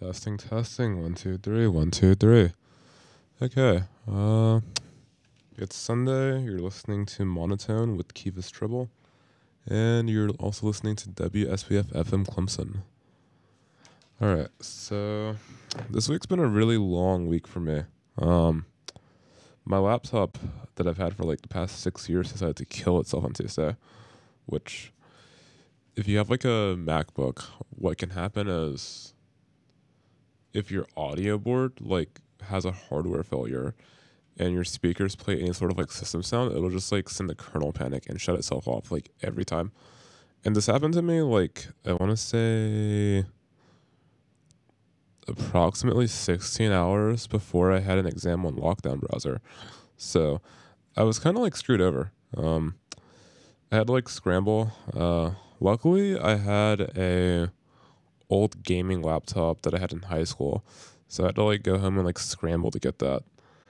Testing, testing. 1, 2, 3. 1, 2, 3. Okay. It's Sunday. You're listening to Monotone with Kivas Tribble, and you're also listening to WSPF FM Clemson. All right. So this week's been a really long week for me. My laptop that I've had for like the past 6 years decided to kill itself on Tuesday, which, if you have like a MacBook, what can happen is if your audio board like has a hardware failure and your speakers play any sort of like system sound, it'll just like send a kernel panic and shut itself off like every time. And this happened to me like, I want to say approximately 16 hours before I had an exam on Lockdown Browser. So I was kind of like screwed over. I had to like scramble. Luckily I had a old gaming laptop that I had in high school, so I had to like go home and like scramble to get that.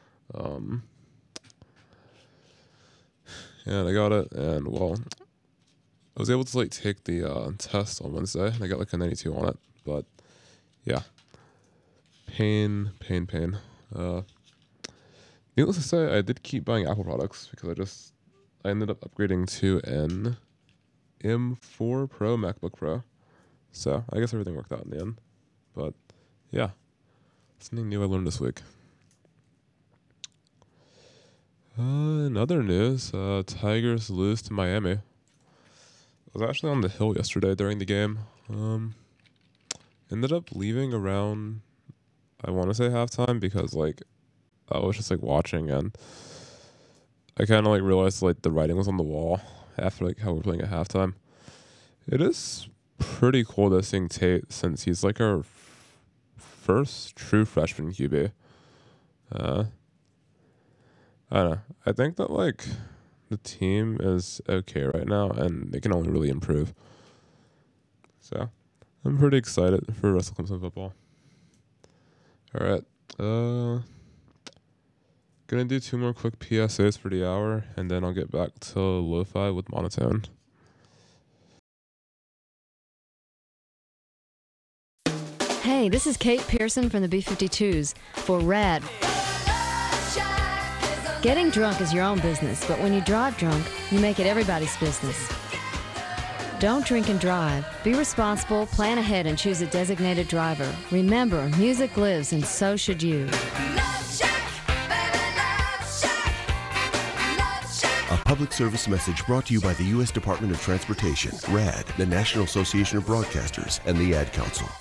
And I got it, and well, I was able to like take the test on Wednesday, and I got like a 92 on it. But yeah, pain. Needless to say, I did keep buying Apple products because I ended up upgrading to an M4 Pro MacBook Pro. So I guess everything worked out in the end. But yeah, something new I learned this week. In other news, Tigers lose to Miami. I was actually on the hill yesterday during the game. Ended up leaving around, I want to say halftime, because like I was just like watching, and I kind of like realized like the writing was on the wall after like how we're playing at halftime. It is pretty cool to seeing Tate, since he's like our first true freshman QB. I don't know. I think that like the team is okay right now, and they can only really improve. So I'm pretty excited for Russell Clemson football. All right. Gonna do 2 more quick PSAs for the hour, and then I'll get back to Lo-Fi with Monotone. Hey, this is Kate Pearson from the B-52s for RAD. Getting drunk is your own business, but when you drive drunk, you make it everybody's business. Don't drink and drive. Be responsible, plan ahead, and choose a designated driver. Remember, music lives, and so should you. A public service message brought to you by the U.S. Department of Transportation, RAD, the National Association of Broadcasters, and the Ad Council.